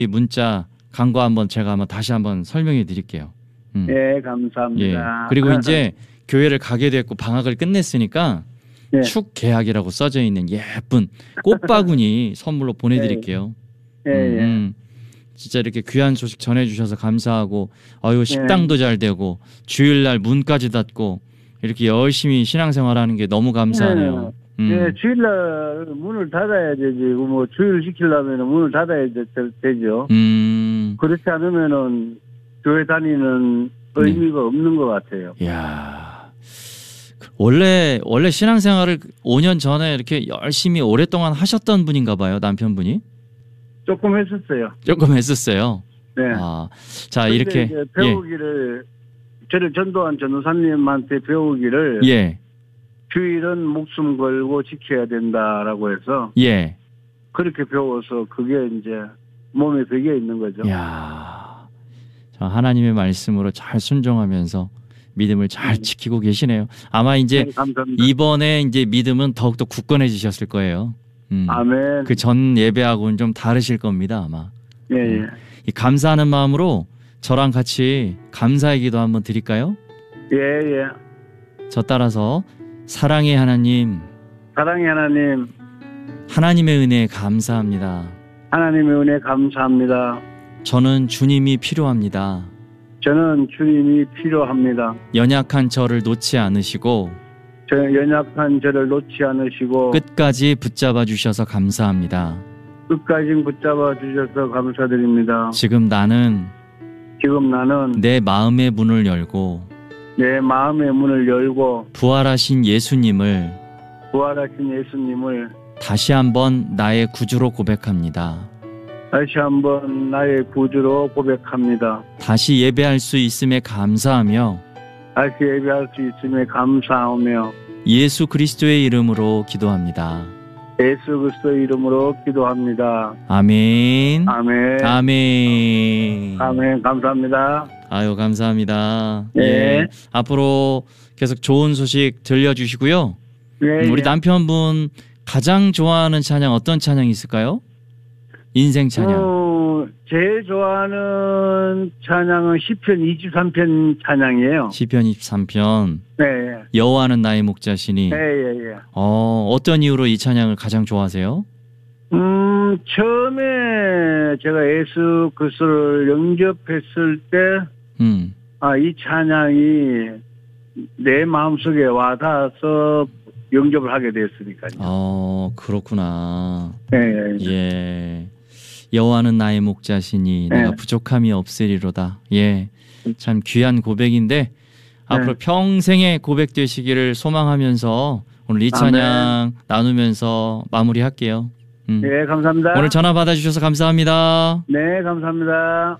이 문자 간 거 한번 제가 한번 다시 한번 설명해 드릴게요. 예, 감사합니다. 예. 그리고 이제 교회를 가게 됐고 방학을 끝냈으니까 예. 축계약이라고 써져 있는 예쁜 꽃바구니 선물로 보내드릴게요. 예. 진짜 이렇게 귀한 소식 전해주셔서 감사하고, 아유 식당도 잘 되고 주일날 문까지 닫고 이렇게 열심히 신앙생활하는 게 너무 감사하네요. 예, 주일날 문을 닫아야 되지. 뭐 주일 지키려면 문을 닫아야 되죠. 그렇지 않으면은 교회 다니는 의미가 없는 것 같아요. 이야, 원래 신앙생활을 5년 전에 이렇게 열심히 오랫동안 하셨던 분인가 봐요, 남편분이? 조금 했었어요. 조금 했었어요. 네. 아, 자 이렇게 배우기를 저를 전도한 전도사님한테 배우기를 주일은 목숨 걸고 지켜야 된다라고 해서 그렇게 배워서 그게 이제 몸에 배겨 있는 거죠. 이야, 자, 하나님의 말씀으로 잘 순종하면서 믿음을 잘 지키고 계시네요. 아마 이제 이번에 이제 믿음은 더욱더 굳건해지셨을 거예요. 아멘. 그 전 예배하고는 좀 다르실 겁니다, 아마. 예. 이 감사하는 마음으로 저랑 같이 감사의 기도 한번 드릴까요? 예. 저 따라서 사랑의 하나님, 하나님의 은혜에 감사합니다. 하나님의 은혜 감사합니다. 저는 주님이 필요합니다. 저는 주님이 필요합니다. 연약한 저를 놓지 않으시고 끝까지 붙잡아 주셔서 감사합니다. 끝까지 붙잡아 주셔서 감사드립니다. 지금 나는 내 마음의 문을 열고 부활하신 예수님을 다시 한번 나의 구주로 고백합니다. 다시 예배할 수 있음에 감사하며 예수 그리스도의 이름으로 기도합니다. 아멘. 감사합니다. 아유, 감사합니다. 네. 앞으로 계속 좋은 소식 들려주시고요. 우리 남편분 가장 좋아하는 찬양 어떤 찬양이 있을까요? 인생 찬양. 제일 좋아하는 찬양은 시편 23편 찬양이에요. 시편 23편. 네. 여호와는 나의 목자시니. 네. 어떤 이유로 이 찬양을 가장 좋아하세요? 처음에 제가 예수 그리스도를 영접했을 때, 이 찬양이 내 마음속에 와닿아서 영접을 하게 됐으니까요. 그렇구나. 네. 예. 여호와는 나의 목자시니 내가 부족함이 없으리로다. 예. 참 귀한 고백인데 앞으로 평생의 고백 되시기를 소망하면서 오늘 이 찬양 나누면서 마무리할게요. 네, 감사합니다. 오늘 전화 받아주셔서 감사합니다. 네, 감사합니다.